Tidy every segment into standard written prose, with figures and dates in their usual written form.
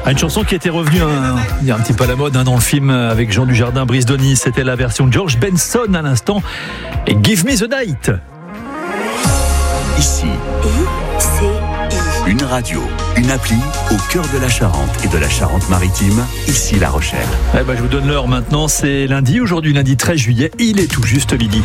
Une chanson qui était revenue il y a un petit peu à la mode dans le film avec Jean Dujardin, Brice Denis. C'était la version de George Benson à l'instant. Et Give Me the Night. Ici, une radio, une appli au cœur de la Charente et de la Charente-Maritime. Ici La Rochelle. Je vous donne l'heure maintenant. C'est lundi, aujourd'hui lundi 13 juillet. Il est tout juste midi.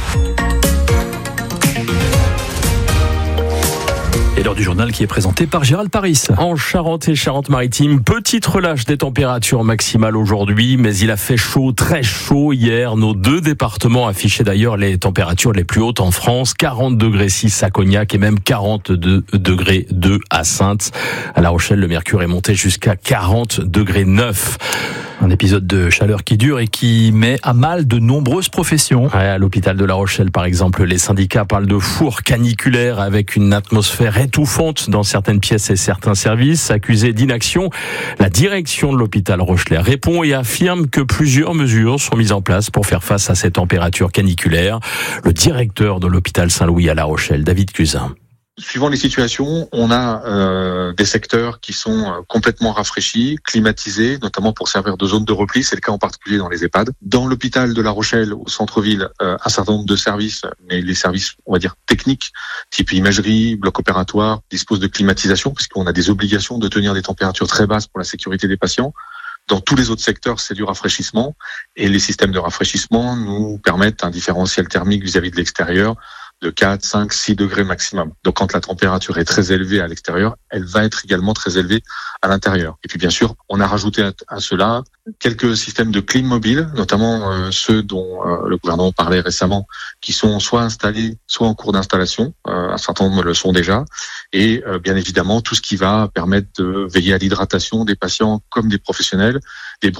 Et l'heure du journal qui est présenté par Gérald Paris. En Charente et Charente-Maritime, petite relâche des températures maximales aujourd'hui, mais il a fait chaud, très chaud hier. Nos deux départements affichaient d'ailleurs les températures les plus hautes en France. 40 degrés 6 à Cognac et même 42 degrés 2 à Saintes. À La Rochelle, le mercure est monté jusqu'à 40 degrés 9. Un épisode de chaleur qui dure et qui met à mal de nombreuses professions. À l'hôpital de La Rochelle, par exemple, les syndicats parlent de four caniculaire avec une atmosphère étouffante dans certaines pièces et certains services. Accusés d'inaction, la direction de l'hôpital rochelais répond et affirme que plusieurs mesures sont mises en place pour faire face à ces températures caniculaires. Le directeur de l'hôpital Saint-Louis à La Rochelle, David Cusin. Suivant les situations, on a des secteurs qui sont complètement rafraîchis, climatisés, notamment pour servir de zone de repli. C'est le cas en particulier dans les EHPAD. Dans l'hôpital de La Rochelle, au centre-ville, un certain nombre de services, mais les services, on va dire, techniques, type imagerie, bloc opératoire, disposent de climatisation, puisqu'on a des obligations de tenir des températures très basses pour la sécurité des patients. Dans tous les autres secteurs, c'est du rafraîchissement. Et les systèmes de rafraîchissement nous permettent un différentiel thermique vis-à-vis de l'extérieur de 4, 5, 6 degrés maximum. Donc quand la température est très élevée à l'extérieur, elle va être également très élevée à l'intérieur. Et puis bien sûr, on a rajouté à cela quelques systèmes de clim mobile, notamment ceux dont le gouvernement parlait récemment, qui sont soit installés, soit en cours d'installation. Un certain nombre le sont déjà. Et bien évidemment, tout ce qui va permettre de veiller à l'hydratation des patients comme des professionnels, des